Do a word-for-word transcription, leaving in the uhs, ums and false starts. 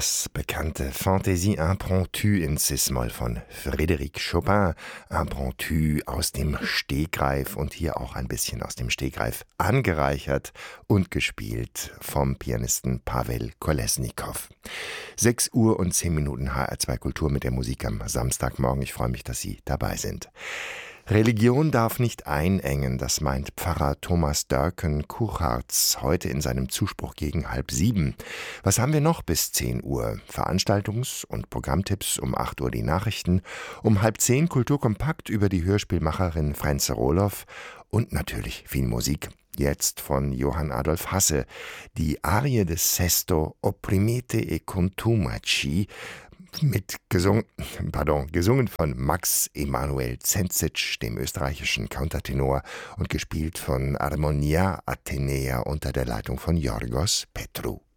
Das bekannte Fantaisie impromptue in Cis-Moll von Frédéric Chopin. Impromptu aus dem Stegreif und hier auch ein bisschen aus dem Stegreif angereichert und gespielt vom Pianisten Pawel Kolesnikow. sechs Uhr und zehn Minuten H R zwei Kultur mit der Musik am Samstagmorgen. Ich freue mich, dass Sie dabei sind. Religion darf nicht einengen, das meint Pfarrer Thomas Dörken-Kuchartz heute in seinem Zuspruch gegen halb sieben. Was haben wir noch bis zehn Uhr? Veranstaltungs- und Programmtipps, um acht Uhr die Nachrichten, um halb zehn Kulturkompakt über die Hörspielmacherin Frenze Rohloff und natürlich viel Musik. Jetzt von Johann Adolf Hasse, die Arie des Sesto Opprimete e contumaci, mit gesungen, pardon, gesungen von Max Emanuel Zenzic, dem österreichischen Countertenor, und gespielt von Armonia Athenea unter der Leitung von Yorgos Petru.